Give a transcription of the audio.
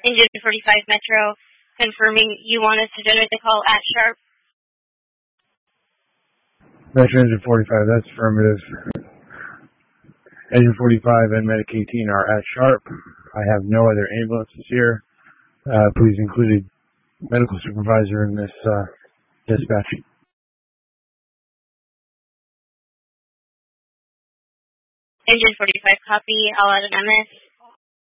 Engine 45 Metro, confirming you want us to generate the call at sharp. Metro Engine 45, that's affirmative. Engine 45 and Medic 18 are at sharp. I have no other ambulances here. Please include a medical supervisor in this dispatch. Engine 45 copy, I'll add an MS.